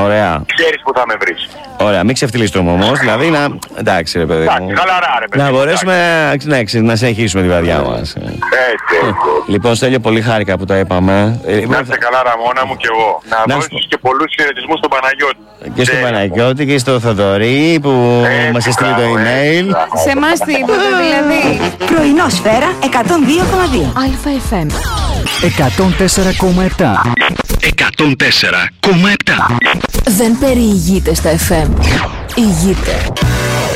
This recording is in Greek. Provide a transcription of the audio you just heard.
Ωραία. Ξέρεις που θα με βρεις. Ωραία, μην ξεφτυλιστούμε όμως. Δηλαδή να. Εντάξει, ρε παιδί μου. Χαλαρά, ρε παιδί. Να μπορέσουμε να συνεχίσουμε τη βραδιά μας. Έτσι. Λοιπόν, Στέλιο, πολύ χάρηκα που τα είπαμε. Να είστε καλά, Ραμόνα μου, και εγώ. Να δώσεις και πολλούς χαιρετισμούς στον Παναγιώτη. Και στον Παναγιώτη και στο Θοδωρή που μας έστειλε το email. Σε εμάς τίποτα δηλαδή. Πρωινό Σφαίρα 102,2. ΑΕΦ. 104,7. 104,7. Δεν περιηγείται στα FM. Ηγείται.